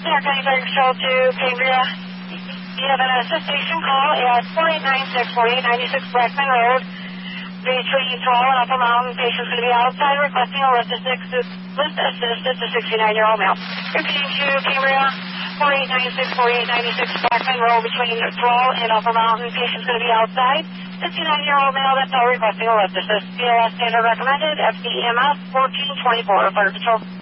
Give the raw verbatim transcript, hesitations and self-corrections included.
Center County Fire Control to Cambria. You have an assistation call at four eight nine six, four eight nine six Blackman Road. Between Tall and Upper Mountain, patient's going to be outside requesting a lift assist. Lift assist. It's a sixty-nine-year-old male. Repeating to Cambria, four eight nine six, four eight nine six Blackman Road between Tall and Upper Mountain, patient's going to be outside. sixty-nine-year-old male that's all requesting a lift assist. B L S standard recommended, F D M S fourteen twenty-four, Fire Control.